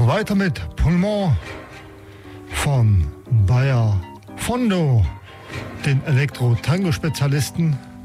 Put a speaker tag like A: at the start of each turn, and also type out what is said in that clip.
A: weiter mit Pullman von Bayer Fondo, den Elektro-Tango-Spezialisten.